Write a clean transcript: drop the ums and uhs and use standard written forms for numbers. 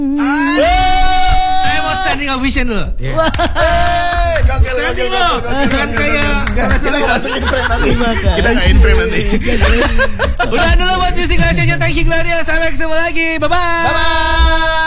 Saya mau standing ovation dulu. Gokil. Kan kayak Kita nggak masukin frame nanti. Kita nggak in frame nanti. udah dulu buat Music Legends. Thank you Gloria. Sampai ketemu lagi. Bye bye.